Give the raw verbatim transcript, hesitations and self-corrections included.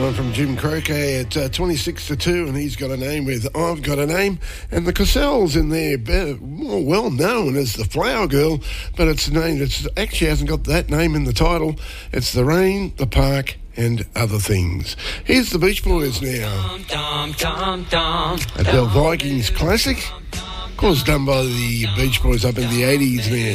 one from Jim Croquet at uh, twenty-six to two, and he's got a name with I've Got a Name. And the Cassells in there, better, more well known as the Flower Girl, but it's a name that actually hasn't got that name in the title. It's The Rain, The Park, and Other Things. Here's the Beach Boys now. A Del Vikings classic. Of course, done by the Beach Boys up in the eighties now.